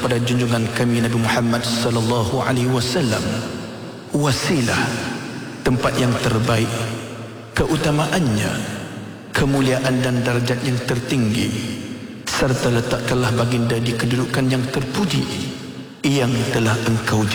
kepada junjungan kami Nabi Muhammad sallallahu alaihi wasallam, wasilah, tempat yang terbaik, keutamaannya, kemuliaan dan darjat yang tertinggi, serta letakkanlah baginda di kedudukan yang terpuji yang telah engkau